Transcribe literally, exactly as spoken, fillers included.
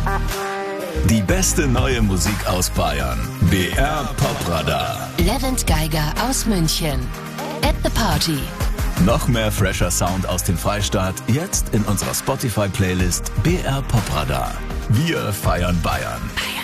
Die beste neue Musik aus Bayern. B R Popradar. Levent Geiger aus München. At the Party. Noch mehr fresher Sound aus dem Freistaat, jetzt in unserer Spotify-Playlist B R Popradar. Wir feiern Bayern. Bayern.